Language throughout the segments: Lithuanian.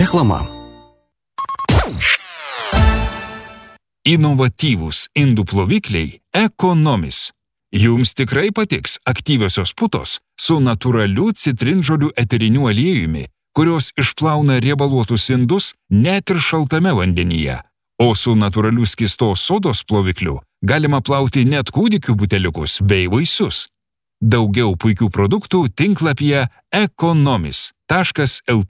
Reklama. Inovatyvūs indų plovikliai Economis. Jums tikrai patiks aktyviosios putos su natūraliu citrinžolių eteriniu aliejumi, kurios išplauna riebaluotus indus net ir šaltame vandenyje. O su natūraliu skystos sodos plovikliu galima plauti net kūdikių buteliukus bei vaisius. Daugiau puikių produktų tinklapyje economis.lt.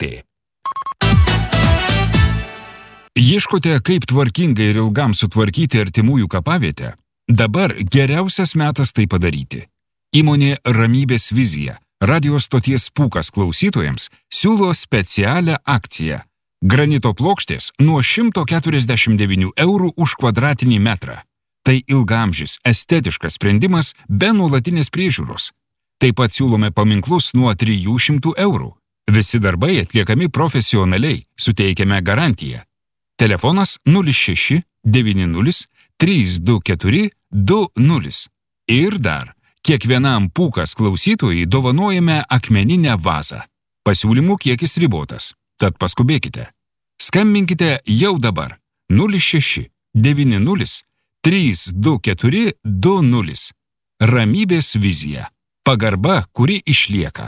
Ieškote, kaip tvarkingai ir ilgam sutvarkyti artimųjų kapavietę? Dabar geriausias metas tai padaryti. Įmonė Ramybės vizija, radio stoties Pūkas klausytojams, siūlo specialią akciją. Granito plokštės nuo 149 eurų už kvadratinį metrą. Tai ilgaamžis, estetiškas sprendimas be nuolatinės priežiūros. Taip pat siūlome paminklus nuo 300 eurų. Visi darbai atliekami profesionaliai, suteikiame garantiją. Telefonas 06 90 324 20. Ir dar, kiekvienam Pūkas klausytojui dovanojame akmeninę vazą. Pasiūlymų kiekis ribotas, tad paskubėkite. Skambinkite jau dabar 06 90 324 20. Ramybės vizija. Pagarba, kuri išlieka.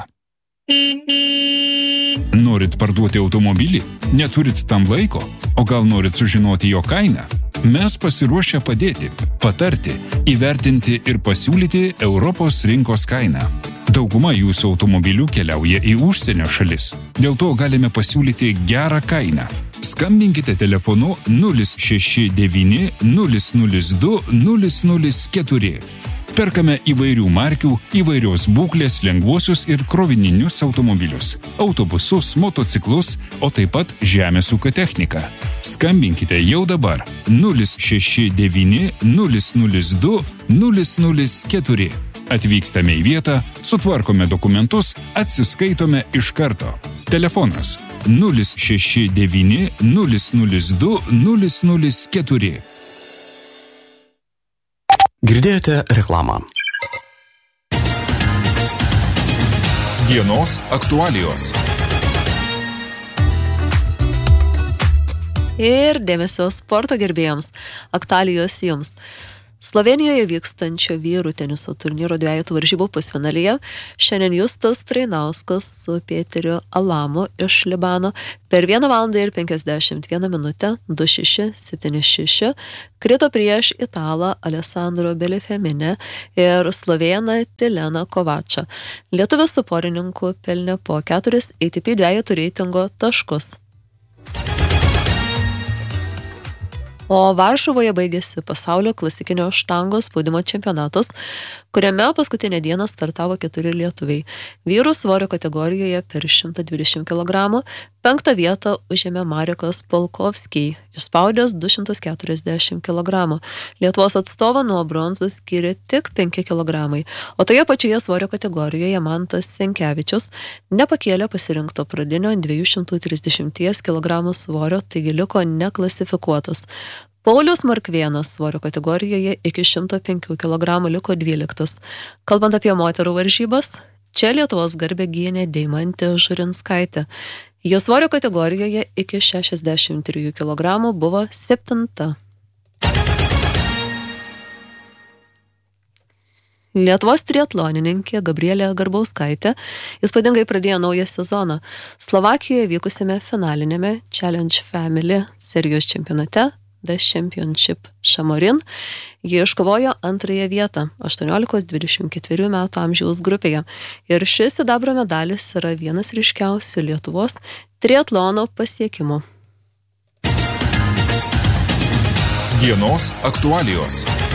Norit parduoti automobilį? Neturit tam laiko? O gal norit sužinoti jo kainą? Mes pasiruošę padėti, patarti, įvertinti ir pasiūlyti Europos rinkos kainą. Dauguma jūsų automobilių keliauja į užsienio šalis. Dėl to galime pasiūlyti gerą kainą. Skambinkite telefonu 069 002 004. Perkame įvairių markių, įvairios būklės lengvuosius ir krovininius automobilius, autobusus, motociklus, o taip pat žemės ūkio techniką. Skambinkite jau dabar 069 002 004. Atvykstame į vietą, sutvarkome dokumentus, atsiskaitome iš karto. Telefonas 069 002 004. Girdėjote reklamą. Dienos aktualijos. Ir dėmesio sporto gerbėjams. Aktualijos jums. Slovėnijoje vykstančio vyrų teniso turnyro dvejetų varžybų pusfinalyje šiandien Justas Trainauskas su Pėteriu Alamu iš Libano per 1 valandą ir 51 minutę 2-6, 7-6 krito prieš italą Alessandro Belifemine ir slovėną Tileną Kovačą. Lietuvis su porininku pelnė po 4 ATP dvejetų reitingo taškus. O Varšuvoje baigėsi pasaulio klasikinio štangos spaudimo čempionatas, kuriame paskutinę dieną startavo 4 lietuviai. Vyrų svorio kategorijoje per 120 kg 5 vietą užėmė Marekas Polkovskij, išspaudęs 240 kg. Lietuvos atstovą nuo bronzos skyrė tik 5 kg, o toje pačioje svorio kategorijoje Mantas Senkevičius nepakėlė pasirinkto pradinio 230 kg svorio, taigi liko neklasifikuotas. Paulius Markvėnas svorio kategorijoje iki 105 kg liko 12. Kalbant apie moterų varžybas, čia Lietuvos garbę gynė Deimantė Žurinskaitė. Jos svorio kategorijoje iki 63 kg buvo 7. Lietuvos triatlonininkė Gabrielė Garbauskaitė įspūdingai pradėjo naują sezoną Slovakijoje vykusiame finalinėme Challenge Family serijos čempionate The Championship Šamorin. Ji iškovojo 2 vietą 18-24 metų amžiaus grupėje. Ir šis sidabro medalis yra vienas ryškiausių Lietuvos triatlono pasiekimų. Dienos aktualijos.